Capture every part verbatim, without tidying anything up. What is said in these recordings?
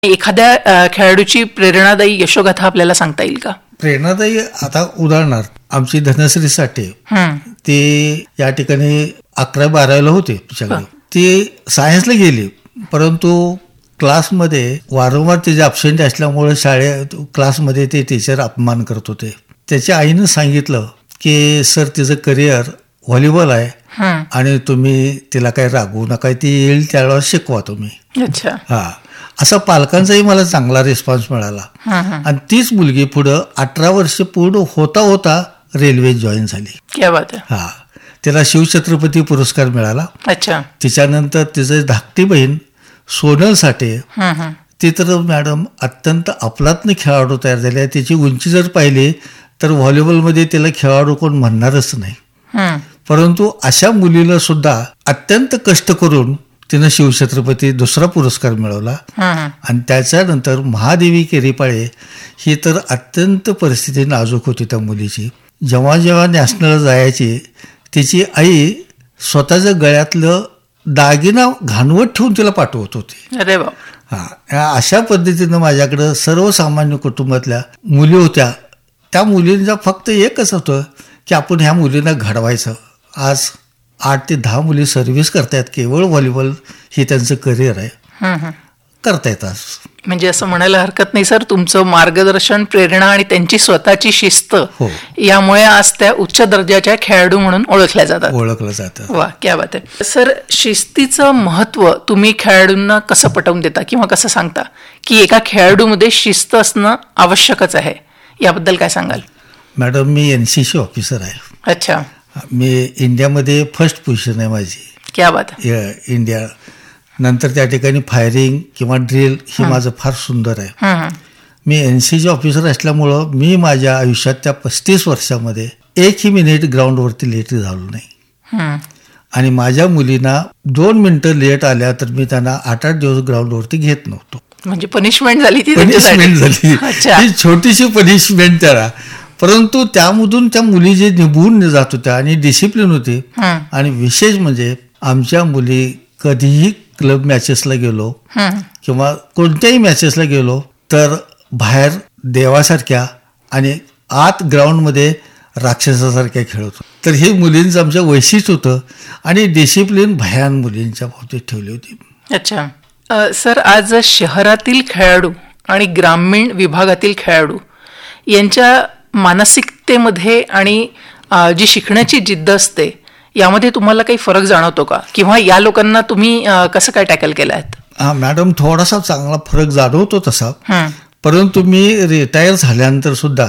एखाद्या अ, खेळाडूची प्रेरणादायी यशोगाथा आपल्याला सांगता येईल का? प्रेरणादायी आता उदाहरणार्थ आमची धनश्री साठे, हम्म. ते या ठिकाणी अकरा बारावीला होते तुझ्याकडे. ते सायन्सला गेली, परंतु क्लासमध्ये वारंवार तिचे अब्सेंट असल्यामुळे शाळेत क्लासमध्ये ते टीचर अपमान करत होते. त्याच्या आईनं सांगितलं की सर तिचं करिअर व्हॉलीबॉल आहे हम्म. आणि तुम्ही तिला काही रागवू नका, ती येईल त्यावेळेला शिकवा तुम्ही. अच्छा. हा, असा पालकांचाही मला चांगला रिस्पॉन्स मिळाला. हम्म, हम्म. आणि तीच मुलगी पुढं अठरा वर्ष पूर्ण होता होता रेल्वे जॉईन झाली. क्या बात आहे. हा, तिला शिवछत्रपती पुरस्कार मिळाला. अच्छा. तिच्यानंतर तिचं धाकटी बहीण सोनल साठे, हम्म, हम्म. ती तर मॅडम अत्यंत अफलातून खेळाडू तयार झाली आहे. तिची उंची जर पाहिली तर व्हॉलीबॉलमध्ये तिला खेळाडू कोण म्हणणारच नाही. हम्म. परंतु अशा मुलीला सुद्धा अत्यंत कष्ट करून तिनं शिवछत्रपती दुसरा पुरस्कार मिळवला. हम्म. आणि त्याच्यानंतर महादेवी केरीपाळे ही तर अत्यंत परिस्थिती नाजूक होती त्या मुलीची. जेव्हा जेव्हा नॅशनलला जायची तिची आई स्वतःच्या गळ्यातलं दागिना घाणवत ठेवून तिला पाठवत होती. अरे बाप. हा, अशा पद्धतीनं माझ्याकडं सर्वसामान्य कुटुंबातल्या मुली होत्या. त्या मुलींचा फक्त एकच होतं की आपण ह्या मुलींना घडवायचं. आज आठ ते दहा मुली सर्व्हिस करतायत, केवळ व्हॉलीबॉल हे त्यांचं करिअर आहे, हम्म, हम्म. करतायत आज. म्हणजे असं म्हणायला हरकत नाही सर, तुमचं मार्गदर्शन, प्रेरणा आणि त्यांची स्वतःची शिस्त हो, यामुळे आज त्या उच्च दर्जाच्या खेळाडू म्हणून ओळखल्या जातात. ओळखलं जातं. वा, क्या बात आहे. सर, शिस्तीचं महत्व तुम्ही खेळाडूंना कसं पटवून देता किंवा कसं सांगता की एका खेळाडूमध्ये शिस्त असणं आवश्यकच आहे, याबद्दल काय सांगाल? मॅडम, मी एन सी सी ऑफिसर आहे. अच्छा. मी इंडियामध्ये फर्स्ट पोझिशन आहे माझी. क्या बात आहे. य- इंडिया नंतर त्या ठिकाणी फायरिंग किंवा ड्रिल हे माझं फार सुंदर आहे. हम्म, मी एन सी सी ऑफिसर असल्यामुळं मी माझ्या आयुष्यात त्या पस्तीस वर्षामध्ये एकही मिनिट ग्राउंडवरती लेट झालो नाही. हम्म. आणि माझ्या मुलींना दोन मिनिटं लेट आल्या तर मी त्यांना आठ आठ दिवस ग्राउंडवरती घेत नव्हतो. म्हणजे पनिशमेंट झाली ती पनिशमेंट झाली. अच्छा. ही छोटीशी पनिशमेंट त्याला, परंतु त्यामधून त्या मुली जे निभून जात होत्या आणि डिसिप्लिन होती. हम्म. आणि विशेष म्हणजे आमच्या मुली कधीही क्लब मॅचेसला गेलो हम्म. किंवा कोणत्याही मॅचेसला गेलो तर बाहेर देवासारख्या आणि आत ग्राउंडमध्ये राक्षसासारख्या खेळतो. तर हे मुलींचं आमचं वैशिष्ट्य होतं आणि डिसिप्लिन भयान मुलींच्या बाबतीत ठेवली होती. अच्छा. अ, सर, आज शहरातील खेळाडू आणि ग्रामीण विभागातील खेळाडू यांच्या मानसिकतेमध्ये आणि अ, जी शिकण्याची जिद्द असते यामध्ये तुम्हाला काही फरक जाणवतो का, किंवा या लोकांना तुम्ही अ, कसं काय टॅकल केलं आहे? हा मॅडम, थोडासा चांगला फरक जाणवतो तसा. हम्म. परंतु मी रिटायर झाल्यानंतर सुद्धा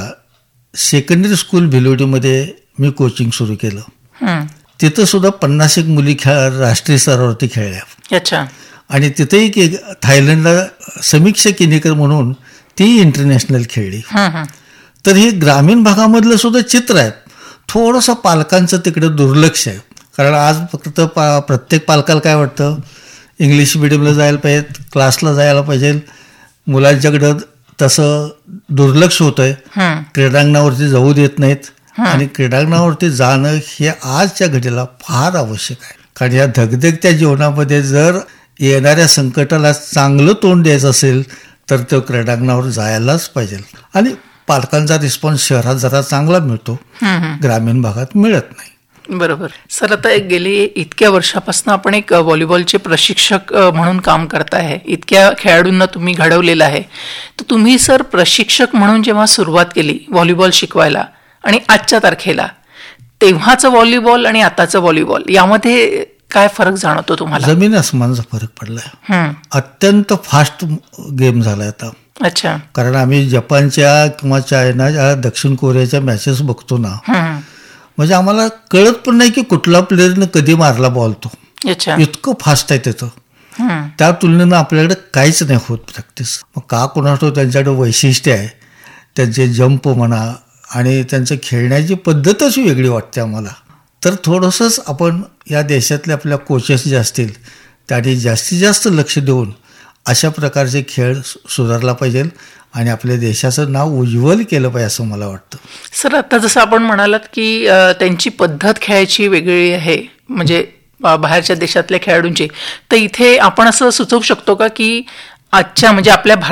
सेकंडरी स्कूल भिलोडीमध्ये मी कोचिंग सुरू केलं. हम्म. तिथं सुद्धा पन्नास एक मुली खेळ राष्ट्रीय स्तरावरती खेळल्या. अच्छा. आणि तिथेही की थायलंडला समीक्षा किनीकर म्हणून ती इंटरनॅशनल खेळली. हम्म, हम्म. तर हे ग्रामीण भागामधलं सुद्धा चित्र आहे. थोडंसं पालकांचं तिकडे दुर्लक्ष आहे. कारण आज फक्त पा प्रत्येक पालकाला काय वाटतं, इंग्लिश मिडियमला जायला पाहिजे, क्लासला जायला पाहिजे. मुलांच्याकडं तसं दुर्लक्ष होतं आहे. हम्म. क्रीडांगणावरती जाऊ देत नाहीत. आणि क्रीडांगणावरती जाणं हे आजच्या घडीला फार आवश्यक आहे. कारण या धगधगत्या जीवनामध्ये जर येणाऱ्या संकटाला चांगलं तोंड द्यायचं असेल तर तो क्रीडांगणावर जायलाच पाहिजे. आणि पालकांचा रिस्पॉन्स शहरात जरा चांगला मिळतो, ग्रामीण भागात मिळत नाही. बरोबर. सर, आता एक गेली इतक्या वर्षापासून आपण एक व्हॉलीबॉलचे प्रशिक्षक अ, म्हणून काम करताय, इतक्या खेळाडूंना तुम्ही घडवलेलं आहे. तर तुम्ही सर प्रशिक्षक म्हणून जेव्हा सुरुवात केली व्हॉलीबॉल शिकवायला आणि आजच्या तारखेला, तेव्हाचं व्हॉलीबॉल आणि आताचं व्हॉलीबॉल यामध्ये काय फरक जाणवतो तुम्हाला? जमीन अस्मानाचा फरक पडलाय. हम्म. अत्यंत फास्ट गेम झालाय आता. अच्छा. कारण आम्ही जपानच्या किंवा चायनाच्या, दक्षिण कोरियाच्या मॅचेस बघतो ना, हम्म. म्हणजे आम्हाला कळत पण नाही की कुठला प्लेअरनं कधी मारला बॉल तो. अच्छा. इतकं फास्ट आहे त्याचं. हम्म. त्या तुलनेनं आपल्याकडे काहीच नाही होत प्रॅक्टिस. मग का कोणास त्यांच्याकडे वैशिष्ट्य आहे, त्यांचे जंप म्हणा आणि त्यांचं खेळण्याची पद्धतच वेगळी वाटते आम्हाला. तर थोडंसंच आपण या देशातले आपल्या कोचेस जे असतील त्यांनी जास्तीत जास्त लक्ष देऊन अशा प्रकारचे खेळ सुधारला पाहिजे आणि आपल्या देशाचं नाव उज्ज्वल केलं पाहिजे असं मला वाटतं. सर, आता जसं आपण म्हणालात की अ, त्यांची पद्धत खेळायची वेगळी आहे, म्हणजे बाहेरच्या देशातल्या खेळाडूंची, तर इथे आपण असं सुचवू शकतो का की अच्छा, म्हणजे आपल्या